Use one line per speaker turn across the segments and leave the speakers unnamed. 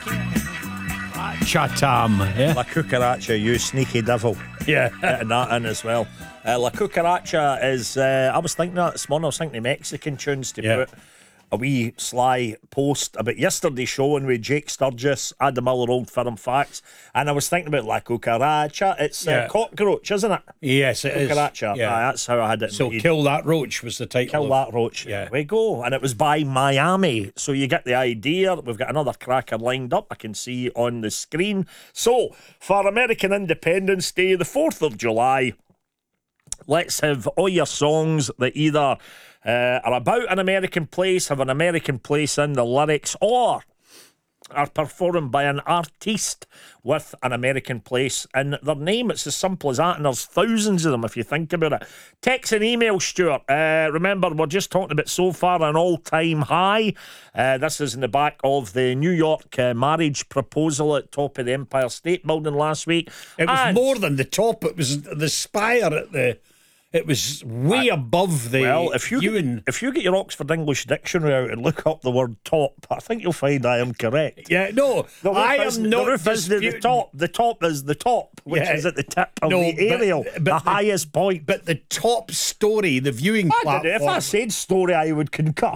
Chatham, yeah.
La Cucaracha, you sneaky devil.
Yeah.
Getting that in as well. La Cucaracha is, I was thinking that this morning, I was thinking of Mexican tunes to put a wee sly post about yesterday's show and with Jake Sturgis, Adam Miller, Old Firm Facts, and I was thinking about La Cucaracha. It's cockroach, isn't it?
Yes, it is.
Cucaracha.
Yeah.
That's how I had it.
So Kill That Roach was the title.
Kill That Roach.
Yeah.
There we go. And it was by Miami. So you get the idea. We've got another cracker lined up, I can see on the screen. So, for American Independence Day, the 4th of July, let's have all your songs that either are about an American place, have an American place in the lyrics, or are performed by an artiste with an American place in their name. It's as simple as that, and there's thousands of them if you think about it. Text and email, Stuart. Remember, we're just talking about so far an all-time high. This is in the back of the New York marriage proposal at top of the Empire State Building last week.
It was more than the top. It was the spire at the... It was way above the...
Well, if you get your Oxford English Dictionary out and look up the word top, I think you'll find I am correct.
Yeah, no, I am not.
The roof is the top. The top is the top, which is at the tip of the aerial, but the highest point.
But the top story, the viewing platform...
If I said story, I would concur.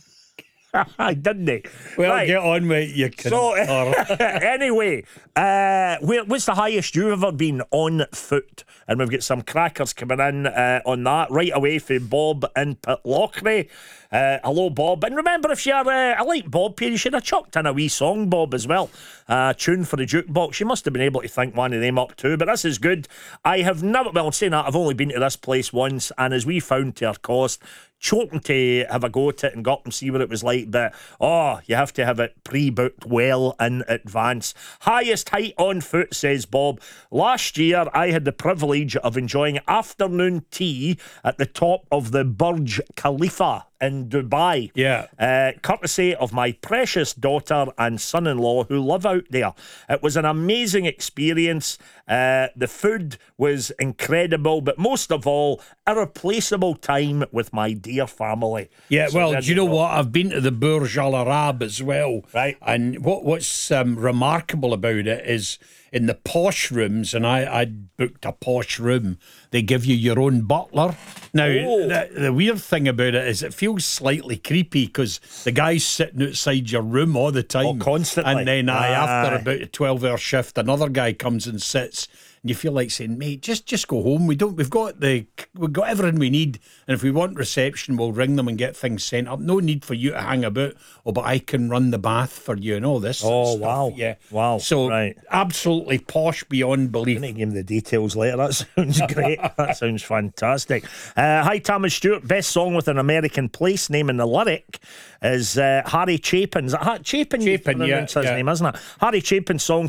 I didn't.
Well, get on with it, you can.
So, anyway, what's the highest you've ever been on foot? And we've got some crackers coming in on that right away from Bob in Pitlochry. Hello, Bob. And remember, if you're, I like Bob here, you should have chucked in a wee song, Bob, as well. Tune for the jukebox. You must have been able to think one of them up too, but this is good. I have never, well, saying that, I've only been to this place once, and as we found to our cost, choking to have a go at it and got and see what it was like, but you have to have it pre-booked well in advance. Highest height on foot, says Bob. Last year I had the privilege of enjoying afternoon tea at the top of the Burj Khalifa in Dubai. Courtesy of my precious daughter and son-in-law who live out there. It was an amazing experience. The food was incredible, but most of all, irreplaceable time with my dear family.
Yeah, so well, do you know what? I've been to the Burj Al Arab as well.
Right.
And what's remarkable about it is in the posh rooms, and I booked a posh room, they give you your own butler. Now, the weird thing about it is it feels slightly creepy because the guy's sitting outside your room all the time.
Constantly.
And then after about a 12-hour shift, another guy comes and sits. And you feel like saying, mate, just go home. We've got everything we need, and if we want reception, we'll ring them and get things sent up. No need for you to hang about. But I can run the bath for you and all this.
Oh,
stuff.
wow.
Yeah.
Wow.
So absolutely posh beyond belief.
I'm going to give him the details later. That sounds great. That sounds fantastic. Hi, Tam and Stuart. Best song with an American place name in the lyric is Harry Chapin's. Chapin, his name, isn't it? Harry Chapin's song,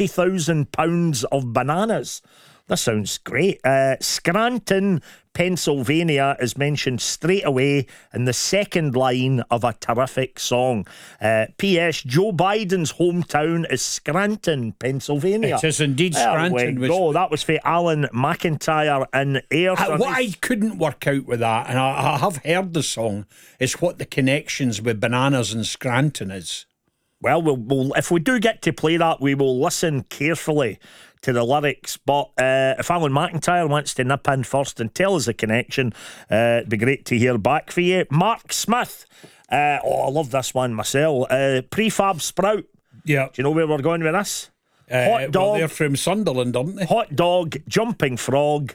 £30,000 of Bananas. That sounds great. Scranton, Pennsylvania is mentioned straight away in the second line of a terrific song. P.S. Joe Biden's hometown is Scranton, Pennsylvania.
It is indeed Scranton.
That was for Alan McIntyre in Ayr.
What I couldn't work out with that, and I have heard the song, is what the connections with bananas and Scranton is.
Well, we'll if we do get to play that, we will listen carefully to the lyrics, but if Alan McIntyre wants to nip in first and tell us the connection, it'd be great to hear back for you. Mark Smith, I love this one myself. Prefab Sprout.
Yeah.
Do you know where we're going with this? Hot dog.
Well, they're from Sunderland, aren't they?
Hot dog, jumping frog,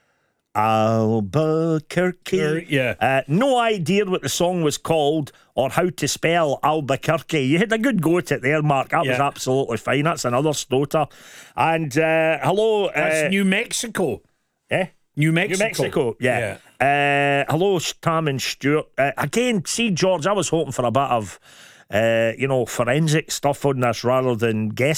Albuquerque. No idea what the song was called or how to spell Albuquerque. You had a good go at it there, Mark. That was absolutely fine. That's another stoter. And hello.
That's New Mexico.
New Mexico. Yeah. Hello, Tam and Stuart. Again, see, George, I was hoping for a bit of forensic stuff on this rather than guess